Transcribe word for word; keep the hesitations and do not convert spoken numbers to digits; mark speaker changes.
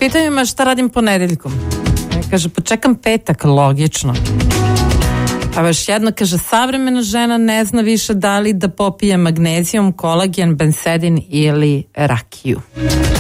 Speaker 1: Pitaju me šta radim ponedeljkom. Kaže, pa čekam petak, logično. Pa još jedno, kaže, savremena žena ne zna više da li da popije magnezijum, kolagen, bensedin ili rakiju.